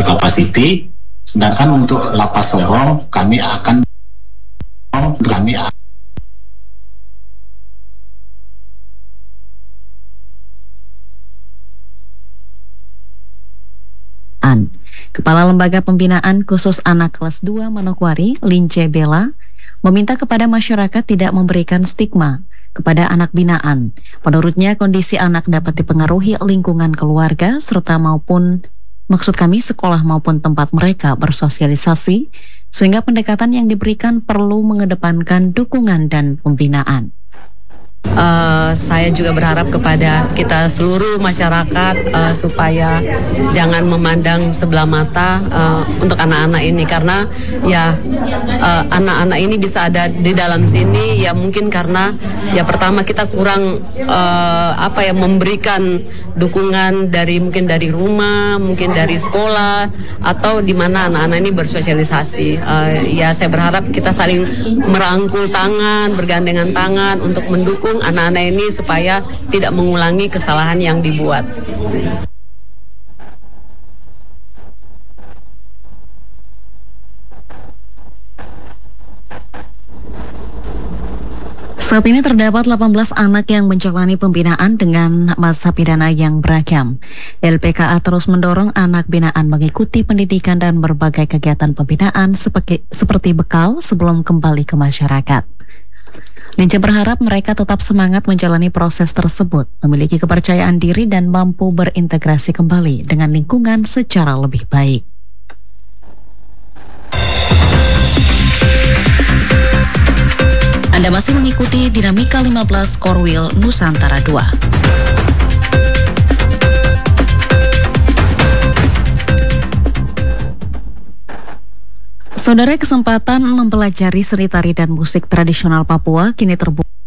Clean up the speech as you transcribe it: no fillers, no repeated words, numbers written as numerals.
capacity. Sedangkan untuk lapas Sorong kami akan Kepala Lembaga Pembinaan Khusus Anak Kelas 2 Manokwari, Lince Bella, meminta kepada masyarakat tidak memberikan stigma kepada anak binaan. Menurutnya, kondisi anak dapat dipengaruhi lingkungan keluarga serta sekolah maupun tempat mereka bersosialisasi, sehingga pendekatan yang diberikan perlu mengedepankan dukungan dan pembinaan. Saya juga berharap kepada kita seluruh masyarakat supaya jangan memandang sebelah mata untuk anak-anak ini, karena ya anak-anak ini bisa ada di dalam sini ya mungkin karena ya pertama kita kurang memberikan dukungan mungkin dari rumah, mungkin dari sekolah atau di mana anak-anak ini bersosialisasi. Ya saya berharap kita saling merangkul tangan, bergandengan tangan untuk mendukung anak-anak ini supaya tidak mengulangi kesalahan yang dibuat. Saat ini terdapat 18 anak yang menjalani pembinaan dengan masa pidana yang beragam. LPKA terus mendorong anak binaan mengikuti pendidikan dan berbagai kegiatan pembinaan seperti bekal sebelum kembali ke masyarakat. Lince berharap mereka tetap semangat menjalani proses tersebut, memiliki kepercayaan diri dan mampu berintegrasi kembali dengan lingkungan secara lebih baik. Anda masih mengikuti Dinamika 15 Korwil Nusantara 2. Saudara, kesempatan mempelajari seni tari dan musik tradisional Papua kini terbuka